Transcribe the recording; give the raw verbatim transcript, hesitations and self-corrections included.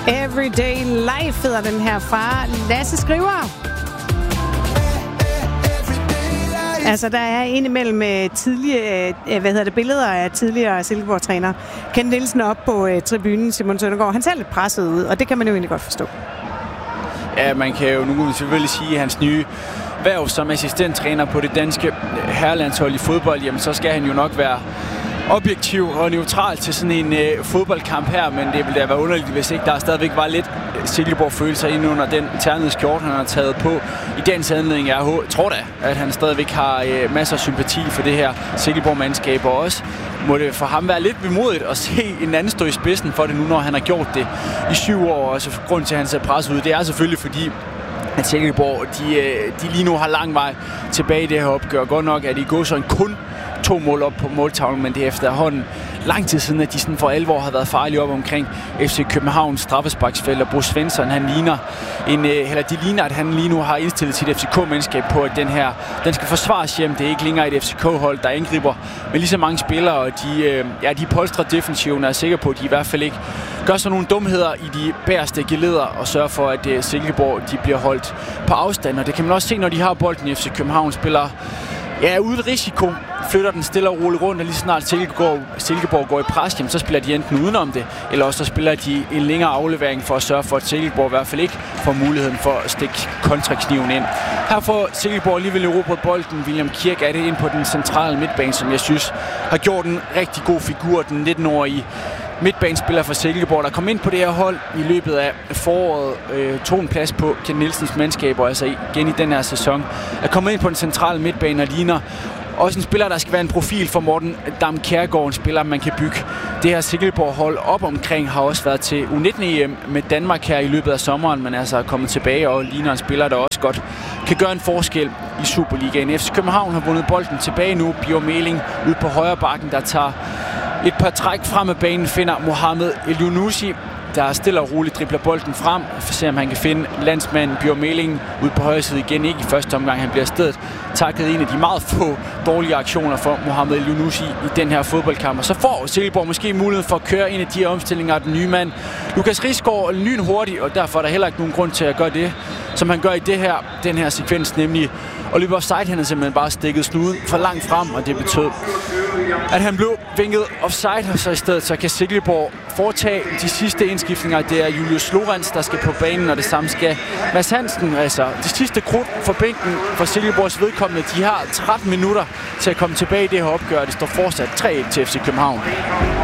Everyday Life hedder den her fra Lasse Skriver. Altså, der er indimellem tidlige, hvad hedder det, billeder af tidligere Silkeborg-træner Kent Nielsen op på uh, tribunen, Simon Søndergaard. Han ser lidt presset ud, og det kan man jo egentlig godt forstå. Ja, man kan jo nu selvfølgelig sige, at hans nye hverv som assistenttræner på det danske herrelandshold i fodbold, jamen så skal han jo nok være objektiv og neutral til sådan en øh, fodboldkamp her, men det ville da være underligt, hvis ikke der stadigvæk var lidt Silkeborg-følelser inde under den ternede skjorte, han har taget på i dagens anledning. Jeg tror da, at han stadigvæk har øh, masser af sympati for det her Silkeborg-mandskab, og også må det for ham være lidt vemodigt at se en anden stå i spidsen for det nu, når han har gjort det i syv år, og så grund til, at han ser presset ud, det er selvfølgelig fordi, at Silkeborg, de, de lige nu har lang vej tilbage i det her opgør. Godt nok, at de går så en kun to mål op på måltavlen, men det er efterhånden lang tid siden, at de sådan for alvor har været farlige op omkring F C Københavns straffesparksfelt, og Bo Svensson, han ligner en, eller de ligner, at han lige nu har indstillet sit F C K-mandskab på, at den her, den skal forsvares hjem. Det er ikke længere et F C K-hold, der angriber med lige så mange spillere, og de, ja, de polstrer defensiven, og er sikker på, at de i hvert fald ikke gør sådan nogle dumheder i de bagerste geleder, og sørger for, at Silkeborg, de bliver holdt på afstand, og det kan man også se, når de har bolden i F C København, spiller ja, uden risiko, flytter den stille og roligt rundt, og lige snart Silkeborg, Silkeborg går i pres, jamen, så spiller de enten udenom det, eller også så spiller de en længere aflevering for at sørge for, at Silkeborg i hvert fald ikke får muligheden for at stikke kontrakniven ind. Her får Silkeborg alligevel erobret bolden. William Kirk er det ind på den centrale midtbane, som jeg synes har gjort en rigtig god figur, den nitten-årige midtbanespiller for Silkeborg, der kom ind på det her hold i løbet af foråret, øh, tog en plads på Kent Nielsens mandskaber, altså igen i den her sæson, er kommet ind på den centrale midtbane og ligner også en spiller, der skal være en profil for Morten Dam Kjærgaard, en spiller, man kan bygge det her Silkeborg-hold op omkring, har også været til U nitten E M med Danmark her i løbet af sommeren, men altså er kommet tilbage og ligner en spiller, der også godt kan gøre en forskel i Superligaen. F C København har vundet bolden tilbage nu. Bjørn Meling ud på højre bakken, der tager et par træk frem af banen, finder Mohamed Elyounoussi, der stille og roligt dribler bolden frem, for at se, om han kan finde landsmanden Bjørn Meling ud på højre side igen. Ikke i første omgang, han bliver stedet takket en af de meget få dårlige aktioner for Mohamed Elyounoussi i den her fodboldkamp. Og så får Silkeborg måske mulighed for at køre en af de her omstillinger af den nye mand. Lukas Risgaard lyn hurtigt, og derfor er der heller ikke nogen grund til at gøre det, som han gør i det her, den her sekvens, nemlig at løbe offside. Han er simpelthen bare stikket snuden for langt frem, og det betød, at han blev vinket offside, og så i stedet så kan Silkeborg foretage de sidste indskiftninger. Det er Julius Lorenz, der skal på banen, og det samme skal Mads Hansen. Altså, de sidste krudt for bænken for Silkeborgs vedkommende, de har tretten minutter til at komme tilbage i det her opgør. Det står fortsat tre et til F C København.